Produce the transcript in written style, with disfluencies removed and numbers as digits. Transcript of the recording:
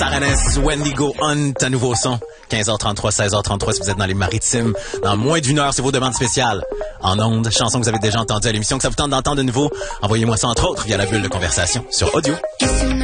Saranes, Wendigo Hunt, un nouveau son. 15h33, 16h33 si vous êtes dans les maritimes. Dans moins d'une heure, c'est vos demandes spéciales. En ondes, chansons que vous avez déjà entendues à l'émission, que ça vous tente d'entendre de nouveau. Envoyez-moi ça entre autres via la bulle de conversation sur audio.